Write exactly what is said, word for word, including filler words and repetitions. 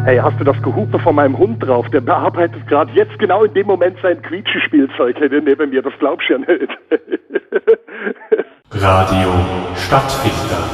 Hey, hast du das Gehupe von meinem Hund drauf? Der bearbeitet gerade jetzt genau in dem Moment sein Quietschespielzeug hier neben mir. Das glaubst du ja nicht. Radio Stadtfilter.